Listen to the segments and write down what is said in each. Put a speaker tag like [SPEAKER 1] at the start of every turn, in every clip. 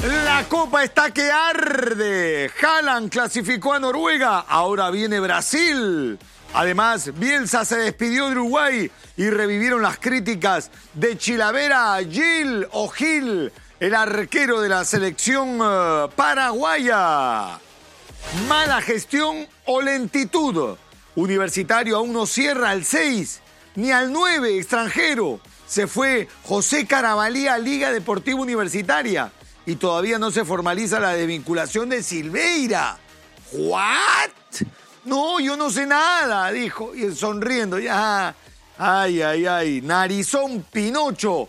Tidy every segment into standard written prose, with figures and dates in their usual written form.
[SPEAKER 1] La copa está que arde. Haaland clasificó a Noruega. Ahora viene Brasil. Además, Bielsa se despidió de Uruguay y revivieron las críticas de Chilavera Gil o Gil, el arquero de la selección paraguaya. Mala gestión o lentitud. Universitario aún no cierra al 6, ni al 9 extranjero. Se fue José Carabalí a Liga Deportiva Universitaria y todavía no se formaliza la desvinculación de Silveira. ¿What? No, yo no sé nada, dijo, y sonriendo, ya. Ay. Narizón Pinocho,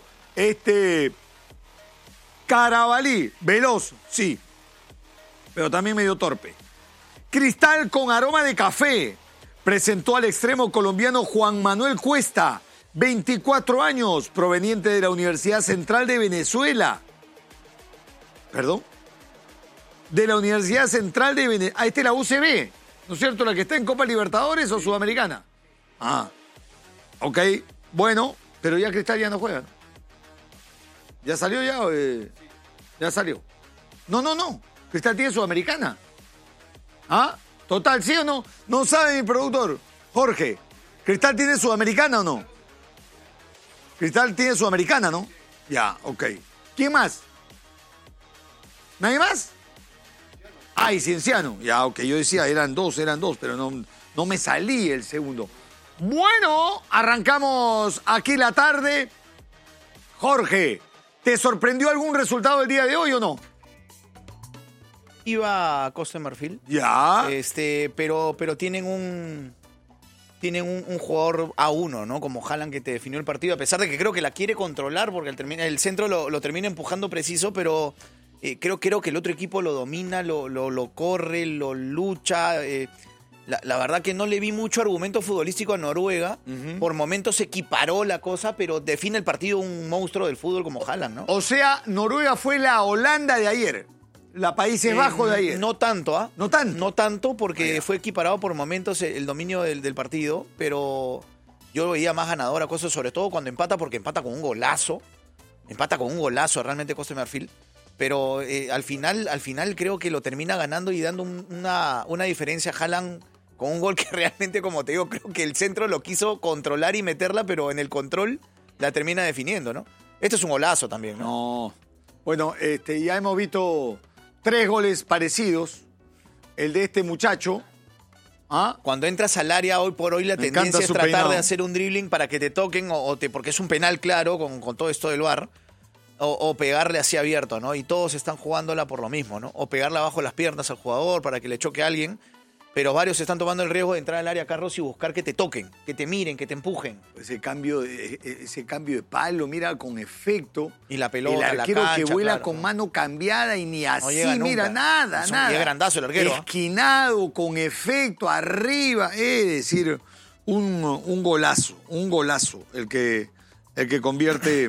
[SPEAKER 1] Carabalí, veloz, sí, pero también medio torpe. Cristal con aroma de café presentó al extremo colombiano Juan Manuel Cuesta, 24 años, proveniente de la Universidad Central de Venezuela. ¿Perdón? De la Universidad Central de Venezuela. Ah, esta es la UCB, ¿no es cierto? ¿La que está en Copa Libertadores o Sudamericana? Ah, ok, bueno, pero ya Cristal ya no juega, ¿no? ¿Ya salió ya? Ya salió. No. Cristal tiene Sudamericana. ¿Ah? Total, ¿sí o no? No sabe mi productor. Jorge, ¿Cristal tiene Sudamericana o no? Cristal tiene Sudamericana, ¿no? Ya, ok. ¿Quién más? ¿Nadie más? Ay, Cienciano. Ya, ok, yo decía, eran dos, pero no me salí el segundo. Bueno, arrancamos aquí la tarde. Jorge, ¿te sorprendió algún resultado el día de hoy o no?
[SPEAKER 2] Iba a Costa de Marfil.
[SPEAKER 1] Ya.
[SPEAKER 2] Pero tienen un jugador A1, ¿no? Como Haaland, que te definió el partido, a pesar de que creo que la quiere controlar porque el centro lo termina empujando preciso, pero creo que el otro equipo lo domina, lo corre, lo lucha. La verdad que no le vi mucho argumento futbolístico a Noruega. Uh-huh. Por momentos se equiparó la cosa, pero define el partido un monstruo del fútbol como Haaland, ¿no?
[SPEAKER 1] O sea, Noruega fue la Holanda de ayer. La Países Bajos de ayer.
[SPEAKER 2] No tanto, ¿ah?
[SPEAKER 1] No tanto.
[SPEAKER 2] No tanto porque fue equiparado por momentos el dominio del partido, pero yo veía más ganadora cosas, sobre todo cuando empata, porque empata con un golazo. Realmente Costa de Marfil. Pero al final creo que lo termina ganando y dando una diferencia a Haaland con un gol que realmente, como te digo, creo que el centro lo quiso controlar y meterla, pero en el control la termina definiendo, ¿no? Esto es un golazo también, ¿no?
[SPEAKER 1] No. Bueno, ya hemos visto 3 goles parecidos. El de este muchacho. ¿Ah?
[SPEAKER 2] Cuando entras al área hoy por hoy la tendencia es tratar de hacer un dribbling para que te toquen porque es un penal claro con todo esto del VAR. O pegarle así abierto, ¿no? Y todos están jugándola por lo mismo, ¿no? O pegarla bajo las piernas al jugador para que le choque a alguien. Pero varios están tomando el riesgo de entrar al área, Carlos, y buscar que te toquen, que te miren, que te empujen.
[SPEAKER 1] Ese cambio de palo, mira, con efecto.
[SPEAKER 2] Y la pelota,
[SPEAKER 1] el arquero
[SPEAKER 2] la cancha,
[SPEAKER 1] que vuela
[SPEAKER 2] claro,
[SPEAKER 1] con mano cambiada y ni así,
[SPEAKER 2] no
[SPEAKER 1] mira, nada.
[SPEAKER 2] Es grandazo el arquero.
[SPEAKER 1] Esquinado, con efecto, arriba. Es decir, un golazo el que convierte.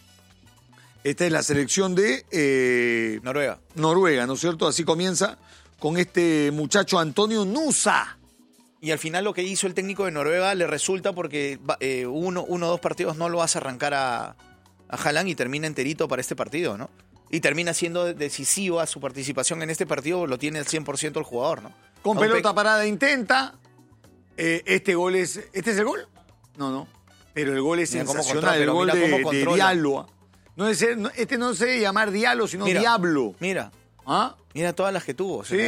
[SPEAKER 1] Esta es la selección de Noruega, ¿no es cierto? Así comienza con este muchacho Antonio Nusa.
[SPEAKER 2] Y al final lo que hizo el técnico de Noruega le resulta porque uno o dos partidos no lo hace arrancar a Haaland y termina enterito para este partido, ¿no? Y termina siendo decisiva su participación en este partido, lo tiene al 100% el jugador, ¿no?
[SPEAKER 1] Con pelota parada intenta. Este es el gol? No. Pero el gol es sensacional, el gol de Diallo. Este no se debe llamar Diallo, sino Diablo.
[SPEAKER 2] Mira.
[SPEAKER 1] ¿Ah?
[SPEAKER 2] Mira todas las que tuvo.
[SPEAKER 1] Sí.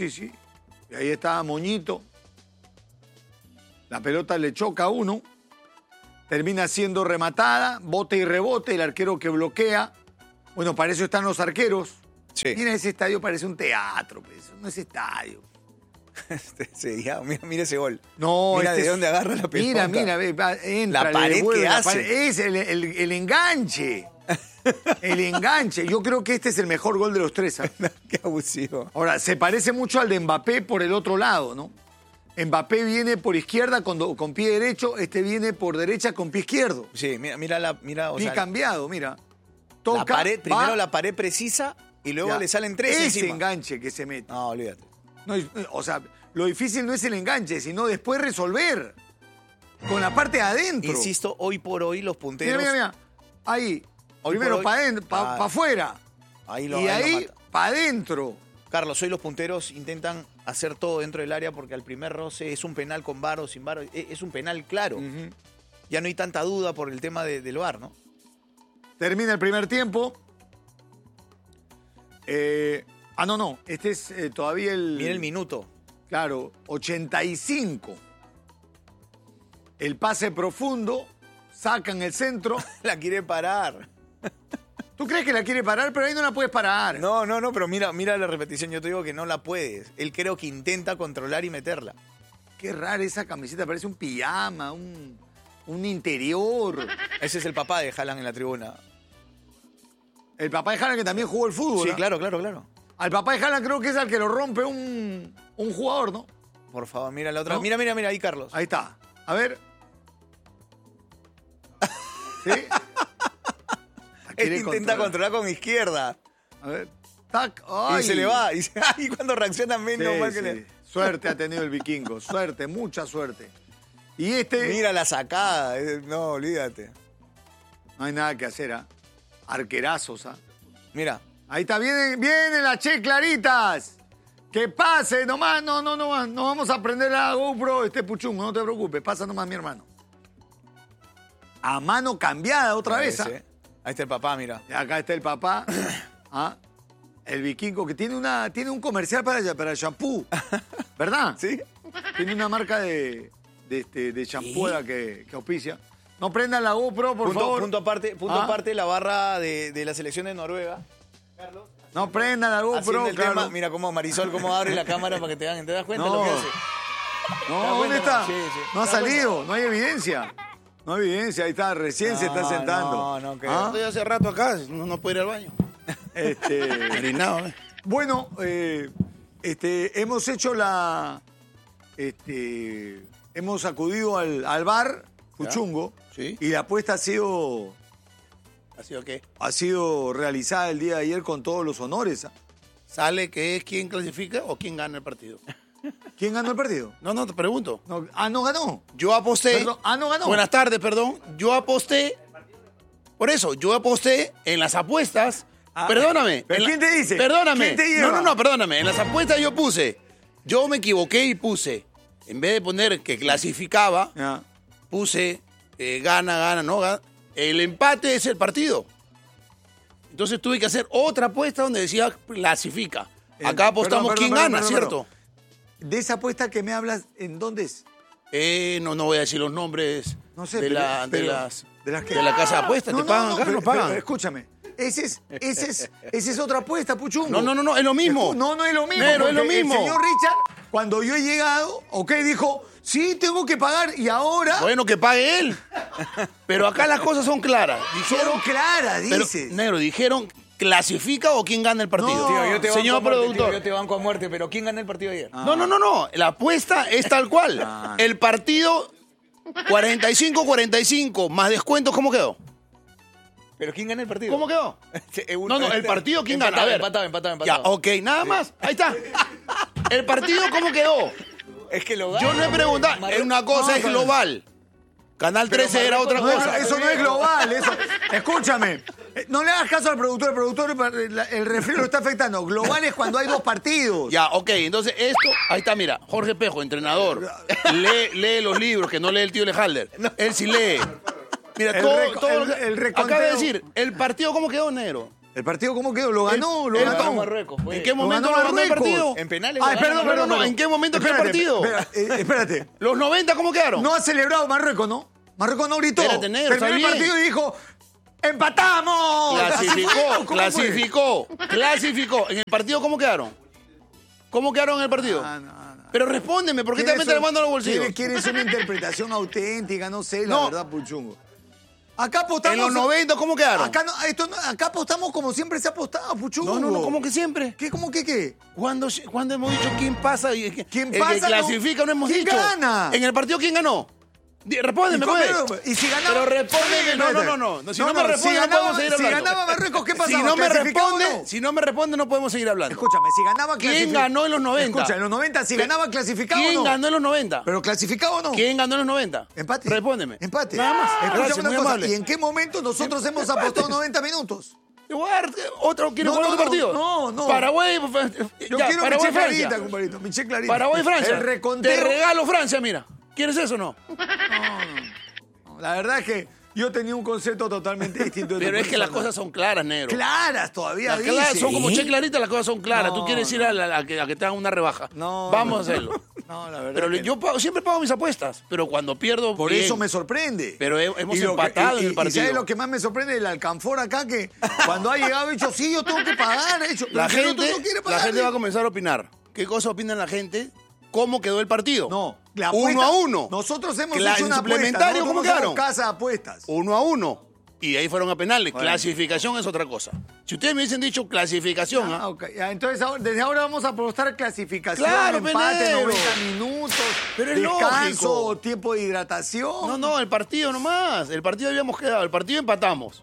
[SPEAKER 1] Y ahí está Moñito. La pelota le choca a uno. Termina siendo rematada. Bote y rebote. El arquero que bloquea. Bueno, para eso están los arqueros.
[SPEAKER 2] Sí.
[SPEAKER 1] Mira, ese estadio parece un teatro. Pues. No es estadio.
[SPEAKER 2] Mira ese gol.
[SPEAKER 1] No,
[SPEAKER 2] mira de dónde agarra la pelota.
[SPEAKER 1] Mira, entra,
[SPEAKER 2] la pared que hace.
[SPEAKER 1] Es el enganche. El enganche. Yo creo que este es el mejor gol de los 3. ¿Eh?
[SPEAKER 2] Qué abusivo.
[SPEAKER 1] Ahora, se parece mucho al de Mbappé por el otro lado, ¿no? Mbappé viene por izquierda con pie derecho, este viene por derecha con pie izquierdo.
[SPEAKER 2] Sí, mira.
[SPEAKER 1] Pie cambiado, mira. Toca,
[SPEAKER 2] primero la pared precisa y luego le salen 3
[SPEAKER 1] ese
[SPEAKER 2] encima.
[SPEAKER 1] Enganche que se mete.
[SPEAKER 2] No, olvídate.
[SPEAKER 1] No, o sea, lo difícil no es el enganche, sino después resolver. Con la parte de adentro.
[SPEAKER 2] Insisto, hoy por hoy los punteros...
[SPEAKER 1] Mira. Ahí.
[SPEAKER 2] Hoy
[SPEAKER 1] primero para afuera.
[SPEAKER 2] Ahí
[SPEAKER 1] y ahí,
[SPEAKER 2] mata.
[SPEAKER 1] para adentro.
[SPEAKER 2] Carlos, hoy los punteros intentan hacer todo dentro del área porque al primer roce es un penal con VAR o sin VAR. Es un penal claro. Ya no hay tanta duda por el tema del VAR, ¿no?
[SPEAKER 1] Termina el primer tiempo. No. Este es todavía el...
[SPEAKER 2] Mira el minuto.
[SPEAKER 1] Claro, 85. El pase profundo, sacan el centro.
[SPEAKER 2] La quiere parar.
[SPEAKER 1] ¿Tú crees que la quiere parar? Pero ahí no la puedes parar.
[SPEAKER 2] No, pero mira la repetición. Yo te digo que no la puedes. Él creo que intenta controlar y meterla.
[SPEAKER 1] Qué rara esa camiseta, parece un pijama, un interior.
[SPEAKER 2] Ese es el papá de Haaland en la tribuna.
[SPEAKER 1] El papá de Haaland que también jugó el fútbol.
[SPEAKER 2] Sí,
[SPEAKER 1] ¿eh?
[SPEAKER 2] claro.
[SPEAKER 1] Al papá de Haaland creo que es al que lo rompe un jugador, ¿no?
[SPEAKER 2] Por favor, mira la otra.
[SPEAKER 1] ¿No?
[SPEAKER 2] Mira ahí, Carlos.
[SPEAKER 1] Ahí está. A ver. ¿Sí?
[SPEAKER 2] Él intenta controlar con izquierda.
[SPEAKER 1] A ver. Tac. Ay.
[SPEAKER 2] Y se le va. Y cuando reacciona menos
[SPEAKER 1] Sí,
[SPEAKER 2] mal que
[SPEAKER 1] sí.
[SPEAKER 2] le...
[SPEAKER 1] Suerte ha tenido el vikingo. Suerte, mucha suerte. Y este...
[SPEAKER 2] Mira la sacada. No, olvídate.
[SPEAKER 1] No hay nada que hacer, ¿ah? Arquerazos, ¿ah?
[SPEAKER 2] Mira.
[SPEAKER 1] Ahí está, vienen las Che Claritas. Que pase, nomás, no vamos a prender la GoPro, Puchungo, no te preocupes, pasa nomás mi hermano. A mano cambiada otra vez, ¿ah?
[SPEAKER 2] Ahí está el papá, mira.
[SPEAKER 1] Y acá está el papá, ¿ah? El vikingo, que tiene un comercial para el shampoo, ¿verdad?
[SPEAKER 2] ¿Sí?
[SPEAKER 1] Tiene una marca de shampoo que auspicia. No prendan la GoPro, por favor.
[SPEAKER 2] Punto aparte, la barra de la selección de Noruega. Carlos.
[SPEAKER 1] No prendan la GoPro,
[SPEAKER 2] el tema. Mira cómo Marisol, cómo abre la cámara para que te vean. ¿Te das cuenta de lo que hace?
[SPEAKER 1] No, ¿dónde está?
[SPEAKER 2] Sí.
[SPEAKER 1] No ha salido, no hay evidencia. No hay evidencia, ahí está, recién se está sentando.
[SPEAKER 2] No, que
[SPEAKER 3] Estoy hace rato acá, no puedo ir al baño. Marinado, ¿eh?
[SPEAKER 1] Bueno, hemos hecho hemos acudido al bar Puchungo.
[SPEAKER 3] Sí.
[SPEAKER 1] Y la apuesta ha sido
[SPEAKER 3] ¿Así o qué?
[SPEAKER 1] realizada el día de ayer con todos los honores. ¿Ah?
[SPEAKER 3] ¿Sale que es quién clasifica o quién gana el partido?
[SPEAKER 1] ¿Quién ganó el partido?
[SPEAKER 3] No, te pregunto.
[SPEAKER 1] No ganó.
[SPEAKER 3] Yo aposté.
[SPEAKER 1] Perdón, no ganó.
[SPEAKER 3] Buenas tardes, perdón. Yo aposté. Por eso, yo aposté en las apuestas. Perdóname.
[SPEAKER 1] ¿Pero quién te dice?
[SPEAKER 3] Perdóname.
[SPEAKER 1] ¿Quién te lleva?
[SPEAKER 3] No, perdóname. En las apuestas yo me equivoqué y puse, en vez de poner que clasificaba,
[SPEAKER 1] Ya.
[SPEAKER 3] puse gana, no gana. El empate es el partido. Entonces tuve que hacer otra apuesta donde decía clasifica. Acá apostamos
[SPEAKER 1] Perdón,
[SPEAKER 3] quién
[SPEAKER 1] perdón,
[SPEAKER 3] gana,
[SPEAKER 1] perdón,
[SPEAKER 3] ¿cierto?
[SPEAKER 1] De esa apuesta que me hablas, ¿en dónde es?
[SPEAKER 3] No voy a decir los nombres
[SPEAKER 1] No sé,
[SPEAKER 3] de
[SPEAKER 1] pero-
[SPEAKER 3] la
[SPEAKER 1] que-
[SPEAKER 3] de la casa de apuestas. ¿Te pagan acá?
[SPEAKER 1] pero-
[SPEAKER 3] ¿No pagan?
[SPEAKER 1] pero escúchame. Esa es otra apuesta, Puchungo.
[SPEAKER 3] No, es lo mismo.
[SPEAKER 1] No es lo mismo.
[SPEAKER 3] Pero es lo
[SPEAKER 1] porque
[SPEAKER 3] mismo.
[SPEAKER 1] El señor Richard, cuando yo he llegado, dijo, sí, tengo que pagar, y ahora...
[SPEAKER 3] Bueno, que pague él. Pero acá las cosas son claras.
[SPEAKER 1] Son claras,
[SPEAKER 3] Pero,
[SPEAKER 1] dices.
[SPEAKER 3] negro, dijeron, ¿clasifica o quién gana el partido?
[SPEAKER 1] No,
[SPEAKER 2] Tío, yo te banco
[SPEAKER 3] Señor
[SPEAKER 2] a muerte,
[SPEAKER 3] productor.
[SPEAKER 2] tío, yo te banco a muerte, pero ¿quién gana el partido ayer?
[SPEAKER 3] No. La apuesta es tal cual. El partido 45-45 más descuentos, ¿cómo quedó?
[SPEAKER 2] ¿Pero quién gana el partido?
[SPEAKER 3] ¿Cómo quedó? No, el partido, ¿quién gana? A ver.
[SPEAKER 2] Empatado.
[SPEAKER 3] Ya, ok, nada más. Ahí está. El partido, ¿cómo quedó?
[SPEAKER 2] Es que lo gana.
[SPEAKER 3] Yo no he preguntado. Es una cosa es global. Canal 13 era otra
[SPEAKER 1] No es-
[SPEAKER 3] cosa.
[SPEAKER 1] eso no es global, eso. Escúchame. No le hagas caso al productor. El productor, el refri lo está afectando. Global es cuando hay dos partidos.
[SPEAKER 3] Ya, ok, entonces esto, ahí está, mira, Jorge Pejo, entrenador, lee los libros que no lee el tío Lejalder. Él sí lee. Mira,
[SPEAKER 1] El
[SPEAKER 3] todo,
[SPEAKER 1] reco-
[SPEAKER 3] todo.
[SPEAKER 1] el reconteo.
[SPEAKER 3] Acaba de decir, ¿el partido cómo quedó, negro?
[SPEAKER 1] ¿El partido cómo quedó? Lo ganó, lo
[SPEAKER 3] el-
[SPEAKER 1] ganó.
[SPEAKER 2] Marruecos, pues.
[SPEAKER 3] ¿En qué momento lo ganó el
[SPEAKER 1] Marruecos.
[SPEAKER 3] partido?
[SPEAKER 2] En penales.
[SPEAKER 1] Ay,
[SPEAKER 2] lo gana
[SPEAKER 1] perdón,
[SPEAKER 2] Marruecos.
[SPEAKER 3] no, ¿en qué momento quedó el partido?
[SPEAKER 1] Espérate.
[SPEAKER 3] ¿Los 90 cómo quedaron?
[SPEAKER 1] No ha celebrado Marruecos, ¿no? Marruecos no gritó.
[SPEAKER 3] Espérate, negro,
[SPEAKER 1] Terminó
[SPEAKER 3] está
[SPEAKER 1] el
[SPEAKER 3] bien.
[SPEAKER 1] partido y dijo, ¡empatamos! Así fue, ¿cómo fue?
[SPEAKER 3] Clasificó. ¿En el partido cómo quedaron? ¿Cómo quedaron en el partido?
[SPEAKER 1] No.
[SPEAKER 3] Pero respóndeme, ¿por qué te
[SPEAKER 1] ¿Quieres
[SPEAKER 3] metes la mano a los bolsillos?
[SPEAKER 1] ¿Quieres una interpretación auténtica? No sé, la
[SPEAKER 3] No.
[SPEAKER 1] verdad, Puchungo. Acá apostamos...
[SPEAKER 3] En los 90, ¿cómo quedaron?
[SPEAKER 1] Acá apostamos como siempre se ha apostado, Puchungo.
[SPEAKER 3] No, ¿cómo que siempre?
[SPEAKER 1] ¿Qué? ¿Cómo que qué?
[SPEAKER 3] ¿Cuándo hemos dicho quién pasa?
[SPEAKER 1] ¿Quién
[SPEAKER 3] el
[SPEAKER 1] pasa?
[SPEAKER 3] que clasifica no hemos
[SPEAKER 1] ¿Quién
[SPEAKER 3] dicho.
[SPEAKER 1] gana?
[SPEAKER 3] En el partido, ¿quién ganó? Respóndeme, pues.
[SPEAKER 1] ¿Y si ganaba?
[SPEAKER 3] Pero respóndeme. No. Si no me responde, no podemos seguir hablando.
[SPEAKER 1] Si ganaba Marruecos, ¿qué pasaba?
[SPEAKER 3] Si no me
[SPEAKER 1] ¿Clasificaba o
[SPEAKER 3] responde,
[SPEAKER 1] no?
[SPEAKER 3] si no me responde, no podemos seguir hablando.
[SPEAKER 1] Escúchame, si ganaba
[SPEAKER 3] ¿Quién ganó en los 90?
[SPEAKER 1] Escucha, en los 90, si ganaba, ¿clasificado o no?
[SPEAKER 3] ¿Quién ganó en los 90?
[SPEAKER 1] ¿Pero clasificado o no?
[SPEAKER 3] ¿Quién ganó en los 90?
[SPEAKER 1] Empate.
[SPEAKER 3] Respóndeme.
[SPEAKER 1] Empate.
[SPEAKER 3] Nada más.
[SPEAKER 1] Escúchame
[SPEAKER 3] Gracias,
[SPEAKER 1] una
[SPEAKER 3] muy
[SPEAKER 1] cosa.
[SPEAKER 3] amable.
[SPEAKER 1] ¿Y en qué momento nosotros hemos apostado 90 minutos?
[SPEAKER 3] Te voy a dar otro. ¿Quieres jugar otro partido?
[SPEAKER 1] No.
[SPEAKER 3] Paraguay.
[SPEAKER 1] Yo
[SPEAKER 3] ya,
[SPEAKER 1] quiero
[SPEAKER 3] Paraguay,
[SPEAKER 1] mi che
[SPEAKER 3] Francia.
[SPEAKER 1] clarita, compadrito. Mi che clarita.
[SPEAKER 3] Paraguay, Francia.
[SPEAKER 1] El reconteo.
[SPEAKER 3] Te regalo Francia, mira. ¿Quieres eso o no?
[SPEAKER 1] No, la verdad es que yo tenía un concepto totalmente distinto.
[SPEAKER 3] Pero es que las cosas son claras, negro.
[SPEAKER 1] Claras todavía,
[SPEAKER 3] Las claras
[SPEAKER 1] dice.
[SPEAKER 3] son como che clarita, las cosas son claras.
[SPEAKER 1] No.
[SPEAKER 3] Tú quieres ir a que te hagan una rebaja.
[SPEAKER 1] No.
[SPEAKER 3] Vamos a hacerlo.
[SPEAKER 1] No, la verdad.
[SPEAKER 3] Pero
[SPEAKER 1] que
[SPEAKER 3] yo siempre pago mis apuestas, pero cuando pierdo.
[SPEAKER 1] por
[SPEAKER 3] bien.
[SPEAKER 1] eso me sorprende.
[SPEAKER 3] Pero hemos
[SPEAKER 1] Y lo
[SPEAKER 3] empatado en el
[SPEAKER 1] ¿Y
[SPEAKER 3] partido.
[SPEAKER 1] sabes lo que más me sorprende? El alcanfor acá, que cuando ha llegado ha dicho, sí, yo tengo que pagar.
[SPEAKER 3] La
[SPEAKER 1] pero
[SPEAKER 3] gente,
[SPEAKER 1] no quiere
[SPEAKER 3] la
[SPEAKER 1] pagar.
[SPEAKER 3] gente va a comenzar a opinar. ¿Qué cosa opina la gente? ¿Cómo quedó el partido?
[SPEAKER 1] No, la
[SPEAKER 3] 1-1.
[SPEAKER 1] Nosotros hemos
[SPEAKER 3] Que la-
[SPEAKER 1] hecho
[SPEAKER 3] en
[SPEAKER 1] una
[SPEAKER 3] suplementario,
[SPEAKER 1] apuesta.
[SPEAKER 3] ¿cómo
[SPEAKER 1] Nosotros somos
[SPEAKER 3] quedaron?
[SPEAKER 1] casa de apuestas.
[SPEAKER 3] 1-1. Y ahí fueron a penales.
[SPEAKER 1] Bueno.
[SPEAKER 3] Clasificación es otra cosa. Si ustedes me hubiesen dicho clasificación, ¿ah?
[SPEAKER 1] Ok. Ya, entonces, desde ahora vamos a apostar clasificación,
[SPEAKER 3] Claro,
[SPEAKER 1] empate,
[SPEAKER 3] Penero.
[SPEAKER 1] 90 minutos,
[SPEAKER 3] Pero es
[SPEAKER 1] descanso,
[SPEAKER 3] lógico.
[SPEAKER 1] tiempo de hidratación.
[SPEAKER 3] No, el partido nomás. El partido habíamos quedado. El partido empatamos.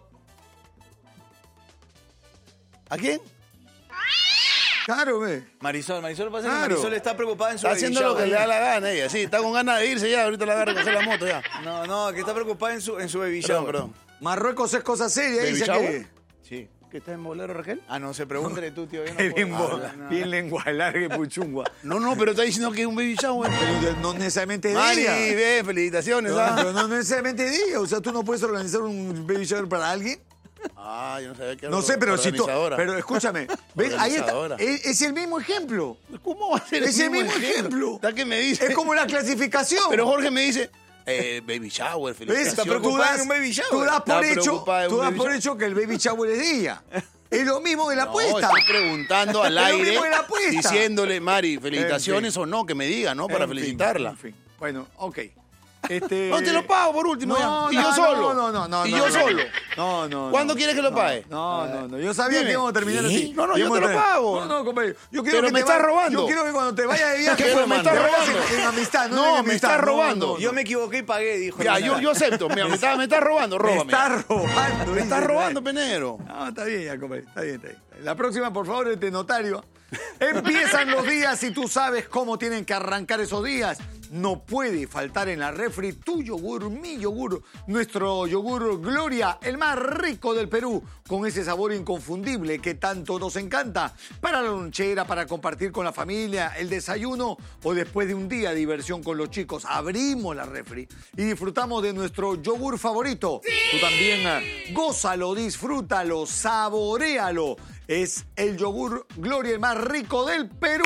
[SPEAKER 3] ¿A quién?
[SPEAKER 1] Claro, ve.
[SPEAKER 2] Marisol pasa que
[SPEAKER 1] Claro.
[SPEAKER 2] Marisol está preocupada en su
[SPEAKER 3] Está haciendo
[SPEAKER 2] baby
[SPEAKER 3] lo que
[SPEAKER 2] shower.
[SPEAKER 3] le da la gana ella. Sí, está con ganas de irse ya. Ahorita la va a recoger la moto ya.
[SPEAKER 2] No, que está preocupada en su baby
[SPEAKER 3] Perdón,
[SPEAKER 2] shower.
[SPEAKER 3] perdón.
[SPEAKER 1] Marruecos es cosa seria,
[SPEAKER 3] ¿Baby
[SPEAKER 1] dice
[SPEAKER 3] shower?
[SPEAKER 1] que...
[SPEAKER 2] Sí.
[SPEAKER 3] ¿Qué está en bolero, Raquel?
[SPEAKER 2] Ah, no, se pregúntale tú, tío. Yo no
[SPEAKER 1] Bien,
[SPEAKER 2] puedo hablar, no.
[SPEAKER 1] bien lengua larga y puchungua.
[SPEAKER 3] No, pero está diciendo que es un baby shower.
[SPEAKER 1] Pero no necesariamente de
[SPEAKER 3] Mari,
[SPEAKER 1] ella.
[SPEAKER 3] ve, felicitaciones.
[SPEAKER 1] No,
[SPEAKER 3] ¿Ah?
[SPEAKER 1] pero no necesariamente de ella. O sea, tú no puedes organizar un baby shower para alguien.
[SPEAKER 3] Ah, yo no sabía que era
[SPEAKER 1] No sé, pero si tú...
[SPEAKER 3] organizadora.
[SPEAKER 1] Pero escúchame. ¿Ves? Ahí está.
[SPEAKER 3] Organizadora.
[SPEAKER 1] Es el mismo ejemplo.
[SPEAKER 3] ¿Cómo va a ser
[SPEAKER 1] Es el mismo ejemplo.
[SPEAKER 3] Está que me dice.
[SPEAKER 1] Es como la clasificación.
[SPEAKER 3] Pero Jorge me dice, baby shower,
[SPEAKER 1] ¿Ves?
[SPEAKER 3] felicitaciones.
[SPEAKER 2] Está preocupada en un baby shower.
[SPEAKER 1] Tú das por
[SPEAKER 3] Está
[SPEAKER 1] hecho,
[SPEAKER 3] preocupada en
[SPEAKER 1] tú
[SPEAKER 3] un
[SPEAKER 1] das
[SPEAKER 3] baby
[SPEAKER 1] por
[SPEAKER 3] shower.
[SPEAKER 1] hecho que el baby shower es de ella. Es lo mismo de la
[SPEAKER 3] No,
[SPEAKER 1] apuesta.
[SPEAKER 3] estoy preguntando al
[SPEAKER 1] Es lo
[SPEAKER 3] aire,
[SPEAKER 1] mismo de la apuesta.
[SPEAKER 3] diciéndole, Mari, felicitaciones
[SPEAKER 1] En fin.
[SPEAKER 3] o no, que me diga, ¿no? Para
[SPEAKER 1] En fin,
[SPEAKER 3] felicitarla.
[SPEAKER 1] en fin. Bueno, ok.
[SPEAKER 3] No te lo pago por último ya. Y yo solo.
[SPEAKER 1] No.
[SPEAKER 3] Y yo solo.
[SPEAKER 1] No.
[SPEAKER 3] ¿Cuándo quieres que lo pague?
[SPEAKER 1] No. Yo sabía
[SPEAKER 3] Dime.
[SPEAKER 1] que íbamos a terminar
[SPEAKER 3] ¿Qué?
[SPEAKER 1] así.
[SPEAKER 3] No, yo
[SPEAKER 1] Íbamos
[SPEAKER 3] te
[SPEAKER 1] a
[SPEAKER 3] lo
[SPEAKER 1] terminar-
[SPEAKER 3] pago.
[SPEAKER 1] No, compadre. Yo quiero
[SPEAKER 3] Pero
[SPEAKER 1] que
[SPEAKER 3] me
[SPEAKER 1] te
[SPEAKER 3] estás
[SPEAKER 1] vayas-
[SPEAKER 3] robando.
[SPEAKER 1] Yo quiero que cuando te vayas de viaje.
[SPEAKER 3] Pero me estás
[SPEAKER 1] te vayas
[SPEAKER 3] robando.
[SPEAKER 1] En amistad, no
[SPEAKER 3] No,
[SPEAKER 1] en
[SPEAKER 3] me
[SPEAKER 1] enemistad.
[SPEAKER 3] estás robando.
[SPEAKER 2] Yo me equivoqué y pagué, dijo.
[SPEAKER 3] Ya,
[SPEAKER 2] el
[SPEAKER 3] yo acepto. Mira, me estás robando,
[SPEAKER 1] Me
[SPEAKER 3] róbame.
[SPEAKER 1] estás robando.
[SPEAKER 3] Me
[SPEAKER 1] dice.
[SPEAKER 3] estás robando, Penero.
[SPEAKER 1] No, está bien ya, compadre. Está bien. La próxima, por favor, este notario. Empiezan los días y tú sabes cómo tienen que arrancar esos días. No puede faltar en la refri tu yogur, mi yogur, nuestro yogur Gloria, el más rico del Perú, con ese sabor inconfundible que tanto nos encanta. Para la lonchera, para compartir con la familia, el desayuno o después de un día de diversión con los chicos. Abrimos la refri y disfrutamos de nuestro yogur favorito. ¡Sí! Tú también gózalo, disfrútalo, saboréalo. Es el yogur Gloria, el más rico del Perú.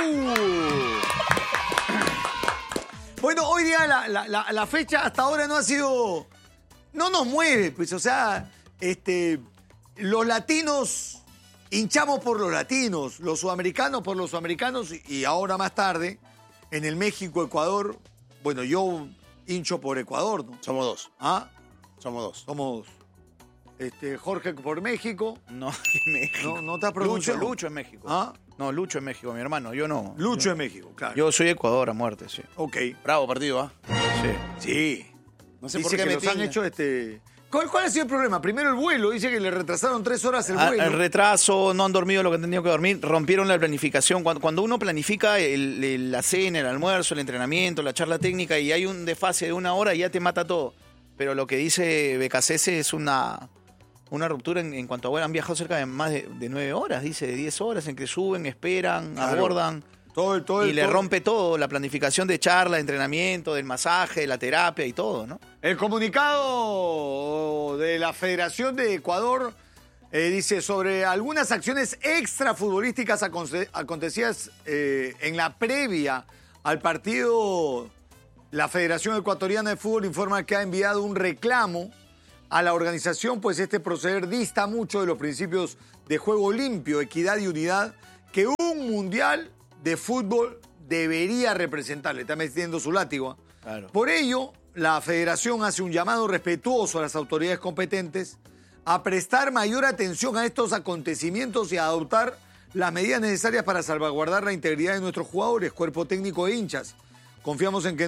[SPEAKER 1] Bueno, hoy día la fecha hasta ahora no ha sido... No nos mueve, pues, o sea, los latinos hinchamos por los latinos, los sudamericanos por los sudamericanos y ahora más tarde, en el México-Ecuador, bueno, yo hincho por Ecuador, ¿no?
[SPEAKER 3] Somos dos.
[SPEAKER 1] ¿Ah?
[SPEAKER 3] Somos dos.
[SPEAKER 1] Somos Jorge por México.
[SPEAKER 2] No, en México.
[SPEAKER 1] No te has pronunciado.
[SPEAKER 2] Lucho en México.
[SPEAKER 1] ¿Ah?
[SPEAKER 2] No, Lucho en México, mi hermano. Yo no.
[SPEAKER 1] Lucho en México, claro.
[SPEAKER 2] Yo soy Ecuador a muerte, sí.
[SPEAKER 1] Ok.
[SPEAKER 3] Bravo partido, ¿ah?
[SPEAKER 2] Sí.
[SPEAKER 1] Sí.
[SPEAKER 3] No sé
[SPEAKER 1] Dice
[SPEAKER 3] por qué
[SPEAKER 1] que
[SPEAKER 3] me
[SPEAKER 1] los han
[SPEAKER 3] tilda.
[SPEAKER 1] hecho ¿Cuál ha sido el problema? Primero el vuelo, dice que le retrasaron 3 horas el
[SPEAKER 2] Ah,
[SPEAKER 1] vuelo.
[SPEAKER 2] el retraso, no han dormido lo que han tenido que dormir, rompieron la planificación. Cuando uno planifica la cena, el almuerzo, el entrenamiento, la charla técnica y hay un desfase de 1 hora, ya te mata todo. Pero lo que dice Becasese es una ruptura en cuanto a vuelo. Han viajado cerca de más de 9 horas, dice, de 10 horas, en que suben, esperan,
[SPEAKER 1] Claro.
[SPEAKER 2] abordan. Y le rompe todo, la planificación de charla, de entrenamiento, del masaje, de la terapia y todo, ¿no?
[SPEAKER 1] El comunicado de la Federación de Ecuador dice sobre algunas acciones extrafutbolísticas acontecidas en la previa al partido. La Federación Ecuatoriana de Fútbol informa que ha enviado un reclamo a la organización, pues este proceder dista mucho de los principios de juego limpio, equidad y unidad que un mundial de fútbol debería representar. Le está metiendo su látigo.
[SPEAKER 2] Claro.
[SPEAKER 1] Por ello, la federación hace un llamado respetuoso a las autoridades competentes a prestar mayor atención a estos acontecimientos y a adoptar las medidas necesarias para salvaguardar la integridad de nuestros jugadores, cuerpo técnico e hinchas. Confiamos en que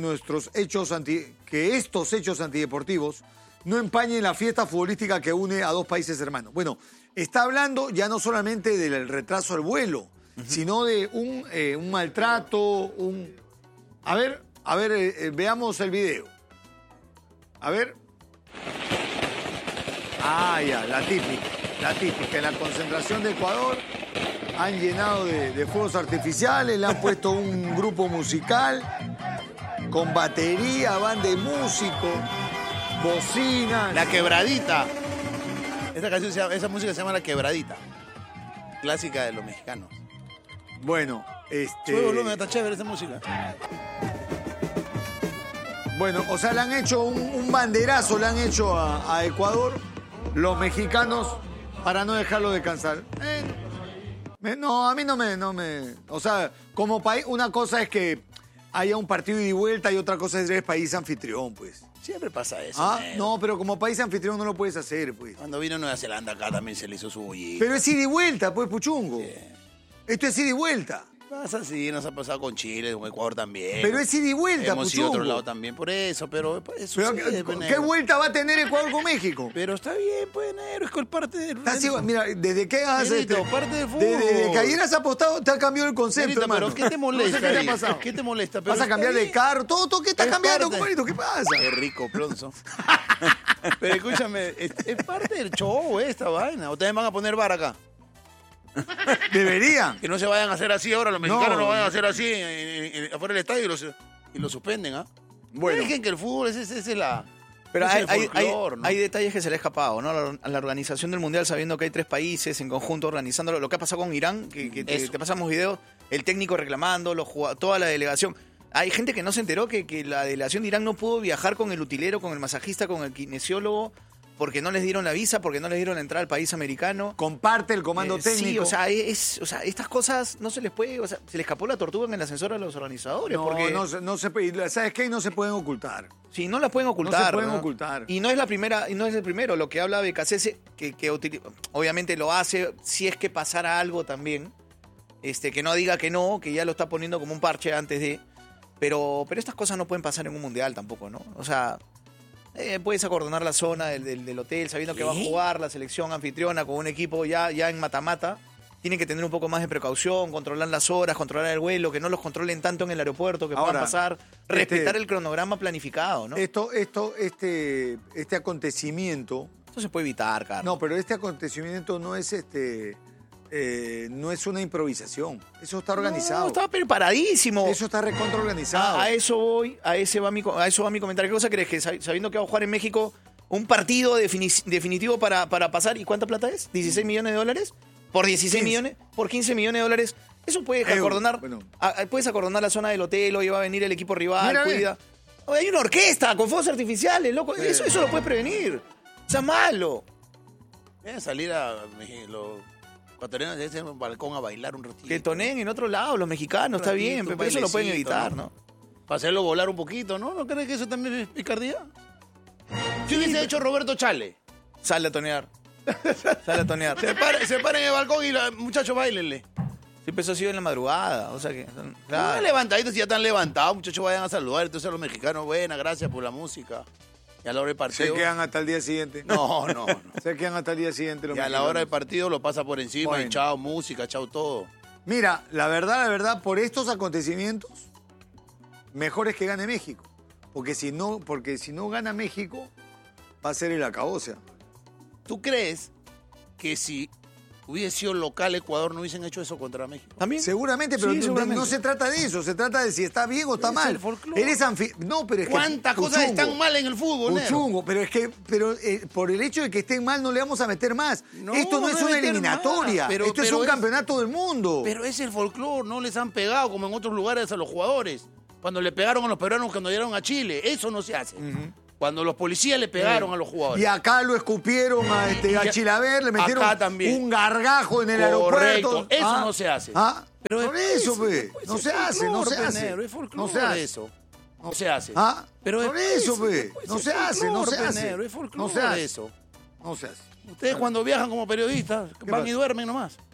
[SPEAKER 1] estos hechos antideportivos no empañen la fiesta futbolística que une a dos países hermanos. Bueno, está hablando ya no solamente del retraso del vuelo, sino de un maltrato, A ver, veamos el video. A ver. Ah, ya, la típica. La típica, en la concentración de Ecuador han llenado de fuegos artificiales, le han puesto un grupo musical con batería, van de músicos, bocinas.
[SPEAKER 3] La Quebradita. Esa música se llama La Quebradita. Clásica de los mexicanos.
[SPEAKER 1] Bueno,
[SPEAKER 3] Sube volumen, está chévere esa música.
[SPEAKER 1] Bueno, o sea, le han hecho un banderazo, le han hecho a Ecuador los mexicanos para no dejarlo descansar. No, a mí no me... O sea, como país, una cosa es que haya un partido ida y vuelta y otra cosa es ser país anfitrión, pues.
[SPEAKER 3] Siempre pasa eso.
[SPEAKER 1] No, pero como país anfitrión no lo puedes hacer, pues.
[SPEAKER 3] Cuando vino Nueva Zelanda acá también se le hizo su bollito.
[SPEAKER 1] Pero es ida y vuelta, pues, Puchungo. Esto es ida y vuelta.
[SPEAKER 3] Pasa así, nos ha pasado con Chile, con Ecuador también.
[SPEAKER 1] Pero es ida y vuelta,
[SPEAKER 3] Hemos ido a
[SPEAKER 1] Puchungo.
[SPEAKER 3] otro lado también, por eso, pero eso
[SPEAKER 1] Pero,
[SPEAKER 3] sucede,
[SPEAKER 1] ¿qué
[SPEAKER 3] negro.
[SPEAKER 1] vuelta va a tener Ecuador con México?
[SPEAKER 3] Pero está bien, pues, negro, es que el parte del...
[SPEAKER 1] Está así, mira, desde que hagas
[SPEAKER 3] Negrito, parte del fútbol.
[SPEAKER 1] desde que ayer has apostado, te ha cambiado el concepto,
[SPEAKER 3] Negrito,
[SPEAKER 1] hermano.
[SPEAKER 3] pero ¿qué te molesta?
[SPEAKER 1] No sé qué te ha
[SPEAKER 3] ahí?
[SPEAKER 1] pasado.
[SPEAKER 3] ¿Qué te molesta? Pero
[SPEAKER 1] Vas a
[SPEAKER 3] está
[SPEAKER 1] cambiar de
[SPEAKER 3] bien.
[SPEAKER 1] carro, todo, ¿qué estás
[SPEAKER 3] Es
[SPEAKER 1] cambiando,
[SPEAKER 3] parte.
[SPEAKER 1] compadrito? ¿Qué pasa?
[SPEAKER 3] Qué rico, Plonzo. Pero escúchame, es parte del show esta vaina. ¿Ustedes van a poner bar acá?
[SPEAKER 1] Deberían.
[SPEAKER 3] Que no se vayan a hacer así ahora, los mexicanos
[SPEAKER 1] No.
[SPEAKER 3] no vayan a hacer así afuera del estadio y lo suspenden, ¿ah?
[SPEAKER 1] Bueno.
[SPEAKER 3] Dejen que el fútbol es la...
[SPEAKER 2] Pero
[SPEAKER 3] es el
[SPEAKER 2] hay
[SPEAKER 3] folclor, ¿no?
[SPEAKER 2] hay detalles que se le ha escapado, ¿no? A la organización del Mundial, sabiendo que hay 3 países en conjunto organizándolo. Lo que ha pasado con Irán, que te pasamos videos, el técnico reclamando, toda la delegación. Hay gente que no se enteró que la delegación de Irán no pudo viajar con el utilero, con el masajista, con el kinesiólogo, porque no les dieron la visa, porque no les dieron la entrada al país americano.
[SPEAKER 1] Comparte el comando técnico.
[SPEAKER 2] Sí, o sea, estas cosas no se les puede... O sea, se le escapó la tortuga en el ascensor a los organizadores.
[SPEAKER 1] No,
[SPEAKER 2] porque
[SPEAKER 1] no se puede. ¿Sabes qué? No se pueden ocultar.
[SPEAKER 2] sí, no las pueden ocultar.
[SPEAKER 1] No se pueden ocultar.
[SPEAKER 2] Y no es la primera, y no es el primero. Lo que habla Becasese, obviamente lo hace si es que pasara algo también. Que no diga que no, que ya lo está poniendo como un parche antes de... Pero estas cosas no pueden pasar en un mundial tampoco, ¿no? O sea... puedes acordonar la zona del hotel sabiendo que va a jugar la selección anfitriona con un equipo ya en mata-mata. Tienen que tener un poco más de precaución, controlar las horas, controlar el vuelo, que no los controlen tanto en el aeropuerto, que
[SPEAKER 1] Ahora,
[SPEAKER 2] puedan pasar, respetar el cronograma planificado, ¿no?
[SPEAKER 1] Este acontecimiento.
[SPEAKER 2] Esto se puede evitar, Carlos.
[SPEAKER 1] No, pero este acontecimiento no es no es una improvisación. Eso está organizado.
[SPEAKER 2] No, estaba preparadísimo.
[SPEAKER 1] Eso está recontra organizado.
[SPEAKER 2] A eso voy, a eso va mi comentario. ¿Qué cosa crees? Que sabiendo que va a jugar en México un partido definitivo para pasar, ¿y cuánta plata es? ¿16 millones de dólares? ¿Por 16
[SPEAKER 1] 15.
[SPEAKER 2] millones? ¿Por 15 millones de dólares? Eso puedes acordonar.
[SPEAKER 1] Bueno.
[SPEAKER 2] Puedes acordonar la zona del hotel, hoy va a venir el equipo rival,
[SPEAKER 1] Mira,
[SPEAKER 2] cuida. Oye, hay una orquesta con fuegos artificiales, loco. Eso lo puedes prevenir. O sea, malo.
[SPEAKER 3] Deben salir los ecuatorianos de ese balcón a bailar un ratito.
[SPEAKER 2] Que toneen en otro lado, los mexicanos, está bien, pero eso lo pueden
[SPEAKER 3] bailecito,
[SPEAKER 2] evitar, ¿no?
[SPEAKER 3] Para hacerlo volar un poquito, ¿no? ¿No crees que eso también es picardía? ¿Qué hubiese hecho Roberto Chale?
[SPEAKER 2] Sale a tonear. Sale a tonear.
[SPEAKER 3] Se para en el balcón y los muchachos bailenle.
[SPEAKER 2] Siempre eso ha sido en la madrugada, o sea que...
[SPEAKER 3] Claro. Levantaditos, si ya están levantados, muchachos vayan a saludar. Entonces a los mexicanos, buena, gracias por la música. Y a la hora del partido...
[SPEAKER 1] Se quedan hasta el día siguiente.
[SPEAKER 3] No.
[SPEAKER 1] Se quedan hasta el día siguiente.
[SPEAKER 3] Y a la hora del partido lo pasa por encima
[SPEAKER 1] Bueno.
[SPEAKER 3] y chao música, chao todo.
[SPEAKER 1] Mira, la verdad, por estos acontecimientos, mejor es que gane México. Porque si no gana México, va a ser el acabose.
[SPEAKER 3] ¿Tú crees que si hubiese sido local Ecuador no hubiesen hecho eso contra México?
[SPEAKER 2] ¿También?
[SPEAKER 1] Seguramente, pero
[SPEAKER 2] Sí, seguramente.
[SPEAKER 1] no se trata de eso. Se trata de si está bien o está
[SPEAKER 3] Es
[SPEAKER 1] mal.
[SPEAKER 3] el folclore.
[SPEAKER 1] Eres No, pero es que...
[SPEAKER 3] ¿Cuántas cosas
[SPEAKER 1] Puchungo,
[SPEAKER 3] están mal en el fútbol, negro?
[SPEAKER 1] Puchungo, pero por el hecho de que estén mal no le vamos a meter más.
[SPEAKER 3] No,
[SPEAKER 1] Esto no es
[SPEAKER 3] no
[SPEAKER 1] una
[SPEAKER 3] meter
[SPEAKER 1] eliminatoria.
[SPEAKER 3] más,
[SPEAKER 1] Esto es un campeonato del mundo.
[SPEAKER 3] Pero es el folclore, no les han pegado como en otros lugares a los jugadores. Cuando le pegaron a los peruanos cuando llegaron a Chile, eso no se hace. Cuando los policías le pegaron a los jugadores.
[SPEAKER 1] Y acá lo escupieron a Chilaver, le metieron
[SPEAKER 3] acá también.
[SPEAKER 1] un gargajo en el
[SPEAKER 3] Correcto,
[SPEAKER 1] aeropuerto.
[SPEAKER 3] eso no se hace.
[SPEAKER 1] Pero por eso, pues. No se hace, no se hace.
[SPEAKER 3] Es folclore
[SPEAKER 1] No se hace.
[SPEAKER 3] eso. No se hace.
[SPEAKER 1] Pero por eso, pues. No se hace, no se hace.
[SPEAKER 3] Es folclore
[SPEAKER 1] No se hace.
[SPEAKER 3] eso.
[SPEAKER 1] No se hace.
[SPEAKER 3] Ustedes cuando viajan como periodistas van
[SPEAKER 1] pasa?
[SPEAKER 3] y duermen nomás.